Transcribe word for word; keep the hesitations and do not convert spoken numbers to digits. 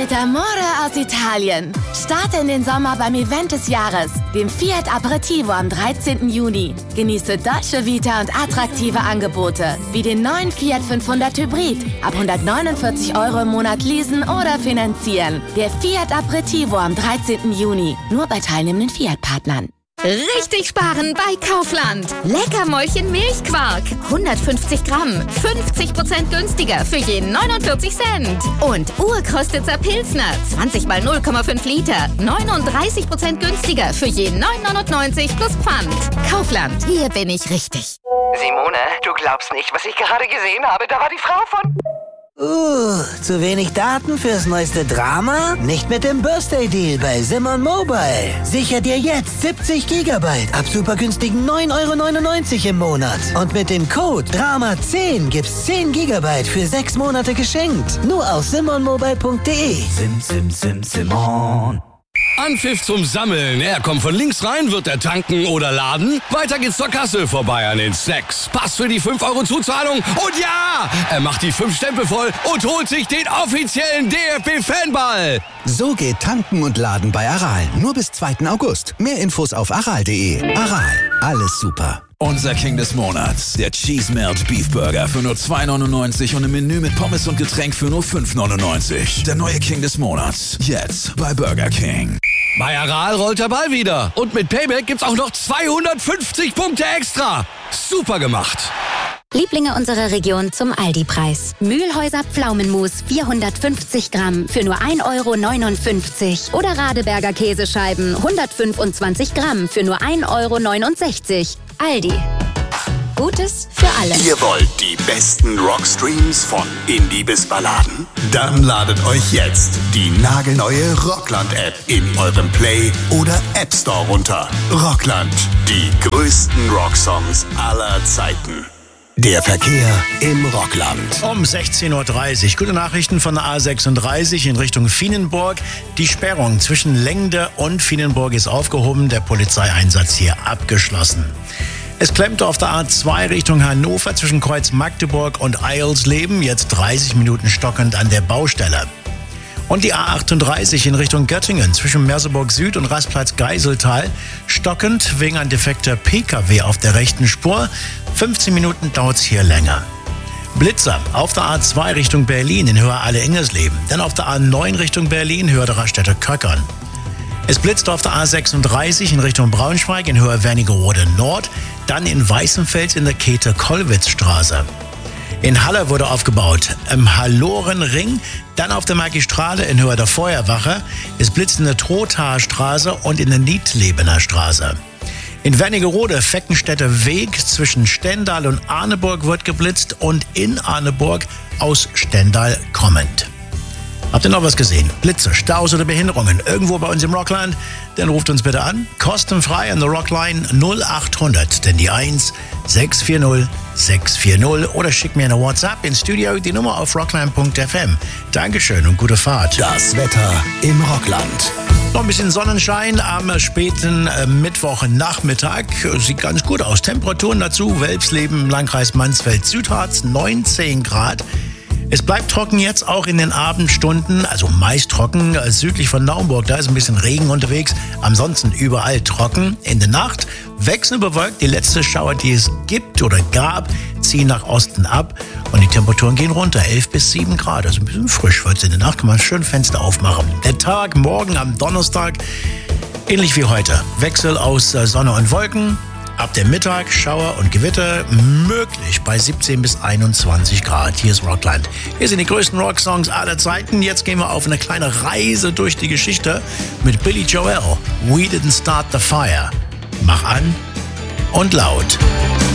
mit Amore aus Italien. Starte in den Sommer beim Event des Jahres, dem Fiat Aperitivo am dreizehnten Juni. Genieße Dolce Vita und attraktive Angebote, wie den neuen Fiat fünfhundert Hybrid. Ab hundertneunundvierzig Euro im Monat leasen oder finanzieren. Der Fiat Aperitivo am dreizehnten Juni. Nur bei teilnehmenden Fiat-Partnern. Richtig sparen bei Kaufland. Leckermäulchen Milchquark. hundertfünfzig Gramm. fünfzig Prozent günstiger für jeden neunundvierzig Cent. Und Urkostitzer Pilsner. zwanzig mal null Komma fünf Liter. neununddreißig Prozent günstiger für jeden neun neunundneunzig plus Pfand. Kaufland. Hier bin ich richtig. Simone, du glaubst nicht, was ich gerade gesehen habe. Da war die Frau von... Uh, zu wenig Daten fürs neueste Drama? Nicht mit dem Birthday Deal bei Simon Mobile. Sicher dir jetzt siebzig Gigabyte ab super günstigen neun Euro neunundneunzig im Monat. Und mit dem Code Drama zehn gibt's zehn Gigabyte für sechs Monate geschenkt. Nur auf simon mobile punkt de. Sim, sim, sim, Simon. Anpfiff zum Sammeln. Er kommt von links rein, wird er tanken oder laden. Weiter geht's zur Kasse, vorbei an den Snacks. Pass für die fünf Euro Zuzahlung. Und ja, er macht die fünf Stempel voll und holt sich den offiziellen D F B-Fanball. So geht Tanken und Laden bei Aral. Nur bis zweiten August. Mehr Infos auf aral punkt de. Aral, alles super. Unser King des Monats, der Cheese Melt Beef Burger für nur zwei neunundneunzig und ein Menü mit Pommes und Getränk für nur fünf neunundneunzig. Der neue King des Monats, jetzt bei Burger King. Bei Aral rollt der Ball wieder. Und mit Payback gibt's auch noch zweihundertfünfzig Punkte extra. Super gemacht. Lieblinge unserer Region zum Aldi-Preis. Mühlhäuser Pflaumenmus vierhundertfünfzig Gramm für nur ein Euro neunundfünfzig. Oder Radeberger Käsescheiben hundertfünfundzwanzig Gramm für nur ein Euro neunundsechzig. Aldi. Gutes für alle. Ihr wollt die besten Rockstreams von Indie bis Balladen? Dann ladet euch jetzt die nagelneue Rockland-App in eurem Play- oder App Store runter. Rockland, die größten Rocksongs aller Zeiten. Der Verkehr im Rockland. Um sechzehn Uhr dreißig. Gute Nachrichten von der A sechsunddreißig in Richtung Vienenburg. Die Sperrung zwischen Lengde und Vienenburg ist aufgehoben. Der Polizeieinsatz hier abgeschlossen. Es klemmte auf der A zwei Richtung Hannover zwischen Kreuz Magdeburg und Eilsleben. Jetzt dreißig Minuten stockend an der Baustelle. Und die A achtunddreißig in Richtung Göttingen zwischen Merseburg Süd und Rastplatz Geiseltal. Stockend wegen ein defekter P K W auf der rechten Spur. fünfzehn Minuten dauert es hier länger. Blitzer auf der A zwei Richtung Berlin in Höhe Alle-Ingersleben. Dann auf der A neun Richtung Berlin, Höhe der Raststätte Köckern. Es blitzt auf der A sechsunddreißig in Richtung Braunschweig in Höhe Wernigerode Nord. Dann in Weißenfels in der Käthe-Kollwitz-Straße. In Halle wurde aufgebaut im Hallorenring, dann auf der Magistrale in Höhe der Feuerwache. Es blitzt in der Trothaer Straße und in der Niedlebener Straße. In Wernigerode Feckenstädter Weg zwischen Stendal und Arneburg wird geblitzt und in Arneburg aus Stendal kommend. Habt ihr noch was gesehen? Blitze, Staus oder Behinderungen irgendwo bei uns im Rockland? Dann ruft uns bitte an. Kostenfrei an der Rockline null achthundert, denn die eins sechs vier null sechs vier null oder schickt mir eine WhatsApp ins Studio, die Nummer auf rockline punkt f m. Dankeschön und gute Fahrt. Das Wetter im Rockland. Noch ein bisschen Sonnenschein am späten äh, Mittwochnachmittag. Sieht ganz gut aus. Temperaturen dazu. Welpsleben im Landkreis Mansfeld-Südharz neunzehn Grad. Es bleibt trocken jetzt auch in den Abendstunden, also meist trocken südlich von Naumburg. Da ist ein bisschen Regen unterwegs, ansonsten überall trocken. In der Nacht wechselbewölkt, die letzte Schauer, die es gibt oder gab, ziehen nach Osten ab und die Temperaturen gehen runter, elf bis sieben Grad. Also ein bisschen frisch wird es in der Nacht, kann man schön Fenster aufmachen. Der Tag morgen am Donnerstag, ähnlich wie heute, Wechsel aus Sonne und Wolken. Ab dem Mittag Schauer und Gewitter, möglich bei siebzehn bis einundzwanzig Grad. Hier ist Rockland. Hier sind die größten Rocksongs aller Zeiten. Jetzt gehen wir auf eine kleine Reise durch die Geschichte mit Billy Joel. We didn't start the fire. Mach an und laut.